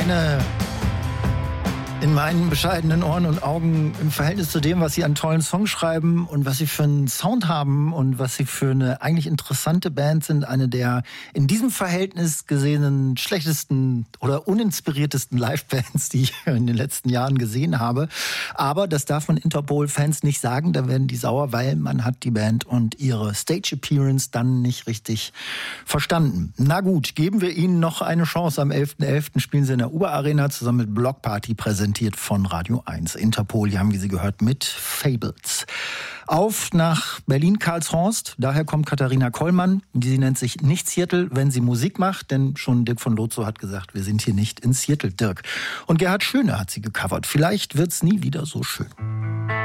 in meinen bescheidenen Ohren und Augen im Verhältnis zu dem, was sie an tollen Songs schreiben und was sie für einen Sound haben und was sie für eine eigentlich interessante Band sind, eine der in diesem Verhältnis gesehenen schlechtesten oder uninspiriertesten Live-Bands, die ich in den letzten Jahren gesehen habe. Aber das darf man Interpol-Fans nicht sagen, da werden die sauer, weil man hat die Band und ihre Stage-Appearance dann nicht richtig verstanden. Na gut, geben wir ihnen noch eine Chance. Am 11.11. spielen sie in der Uber-Arena zusammen mit Block Party, präsentiert von Radio 1. Interpol, die haben, wie Sie gehört, mit Fables. Auf nach Berlin-Karlshorst. Daher kommt Katharina Kollmann. Sie nennt sich nicht Seattle, wenn sie Musik macht, denn schon Dirk von Lozo hat gesagt, wir sind hier nicht in Seattle, Dirk. Und Gerhard Schöne hat sie gecovert. Vielleicht wird's nie wieder so schön.